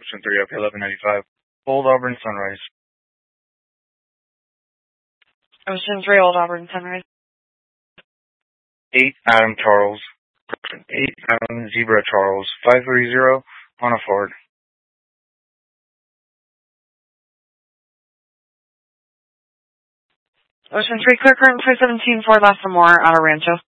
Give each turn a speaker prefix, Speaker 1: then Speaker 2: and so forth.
Speaker 1: Ocean 3 up 1195. Old Auburn Sunrise.
Speaker 2: Ocean 3, Old Auburn Sunrise.
Speaker 1: 8 Adam Charles. 8 Adam Zebra Charles. 530 on a Ford.
Speaker 2: Ocean 3, clear current 517 Ford Lastimore, Auto Rancho.